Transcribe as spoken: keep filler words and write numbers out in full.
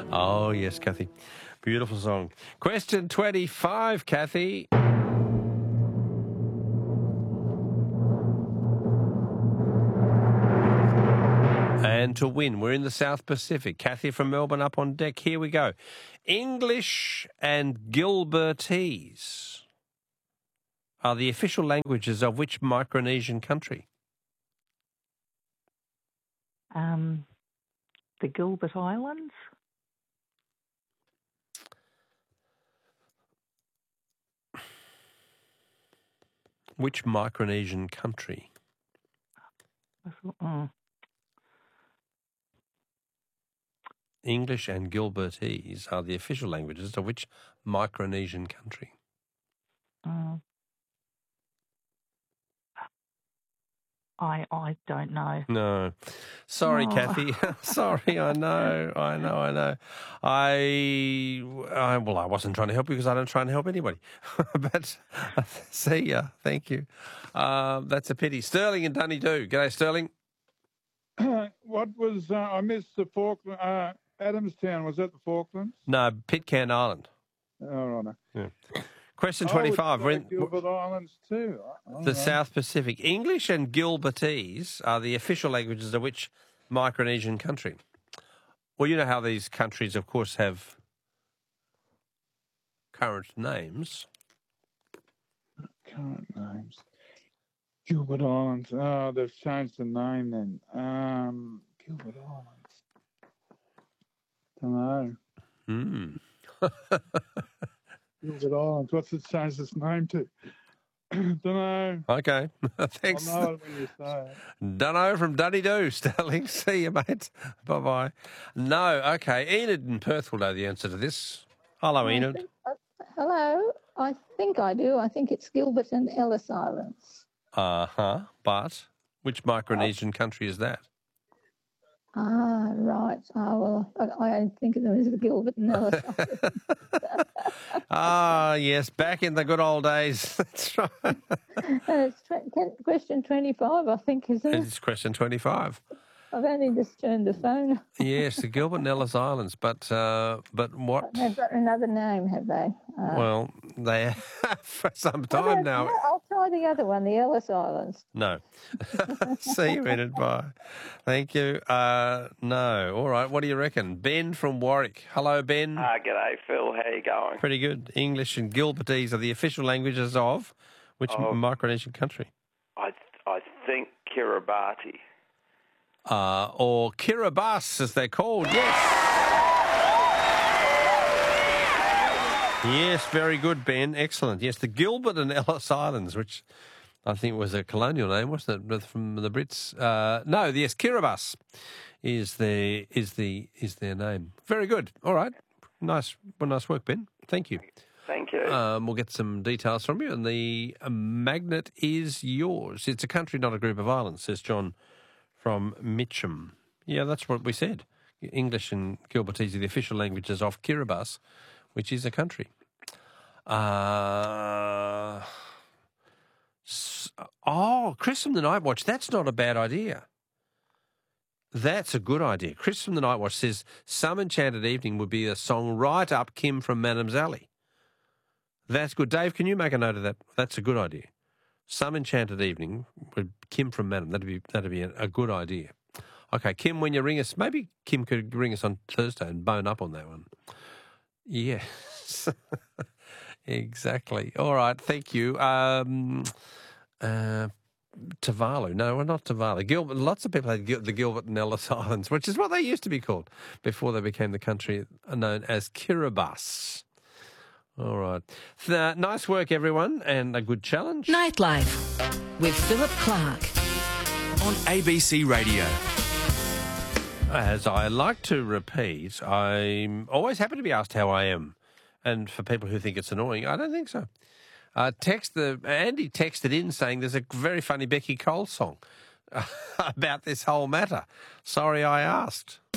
Oh, yes, Kathy. Beautiful song. Question twenty-five, Kathy. And to win, we're in the South Pacific. Kathy from Melbourne up on deck. Here we go. English and Gilbertese are the official languages of which Micronesian country? Um, the Gilbert Islands? Which Micronesian country? I thought, oh. English and Gilbertese are the official languages of which Micronesian country? Uh, I I don't know. No. Sorry, Oh. Kathy. Sorry, I know, I know, I know. I, I, well, I wasn't trying to help you because I don't try and help anybody. But see ya. Thank you. Uh, that's a pity. Sterling and Dunedoo. G'day, Sterling. What was, uh, I missed the Falkland, uh, Adamstown, was that the Falklands? No, Pitcairn Island. Oh, right. Yeah. Question I twenty-five. would We're say in Gilbert Islands too. I don't the know. South Pacific. English and Gilbertese are the official languages of which Micronesian country? Well, you know how these countries, of course, have current names. Current names. Gilbert Islands. Oh, they've changed the name then. Um, Gilbert Islands. Don't know. Hmm. Gilbert Islands. What's it changed its name to? Don't know. Okay. Thanks. I'll know it when you say it. Dunno from Dunedoo, Sterling. See you, mate. Bye-bye. No, okay. Enid in Perth will know the answer to this. Hello, I Enid. think- uh, hello. I think I do. I think it's Gilbert and Ellis Islands. Uh-huh. But which Micronesian country is that? Ah, right. Ah, well, I, I think of them as the Gilbert and Ellis Islands. Ah, yes, back in the good old days. That's right. And it's tw- ten, question twenty-five, I think, isn't it? It's question twenty-five. I've only just turned the phone. Yes, the Gilbert and Ellis Islands. But uh, but what? They've got another name, have they? Uh, Well, they have for some well, time no, now. I'll try the other one, the Ellis Islands. No. See you, Enid. Bye. Thank you. Uh, no. All right. What do you reckon? Ben from Warwick. Hello, Ben. Ah, g'day, Phil. How you going? Pretty good. English and Gilbertese are the official languages of which Of- Micronesian country? I I think Kiribati. Uh, or Kiribati, as they're called. Yes. Yes, very good, Ben. Excellent. Yes, the Gilbert and Ellis Islands, which I think was a colonial name, wasn't it, from the Brits? Uh, no, yes, Kiribati is the is the is their name. Very good. All right. Nice, well, nice work, Ben. Thank you. Thank you. Um, we'll get some details from you, and the uh, magnet is yours. It's a country, not a group of islands, says John from Mitcham. Yeah, that's what we said. English and Gilbertese are the official languages of Kiribati, which is a country. Uh, s- oh, Chris from the Night Watch. That's not a bad idea. That's a good idea. Chris from the Night Watch says Some Enchanted Evening would be a song right up Kim from Madam's Alley. That's good. Dave, can you make a note of that? That's a good idea. Some Enchanted Evening with Kim from Madam. That'd be that'd be a, a good idea. Okay, Kim, when you ring us, maybe Kim could ring us on Thursday and bone up on that one. Yes, exactly. All right, thank you. Um, uh, Tuvalu. No, well, not Tuvalu. Gilbert. Lots of people had Gil- the Gilbert and Ellis Islands, which is what they used to be called before they became the country known as Kiribati. All right. Th- nice work, everyone, and a good challenge. Nightlife with Philip Clark on A B C Radio. As I like to repeat, I'm always happy to be asked how I am. And for people who think it's annoying, I don't think so. Uh, text the Andy texted in saying there's a very funny Becky Cole song about this whole matter. Sorry I asked.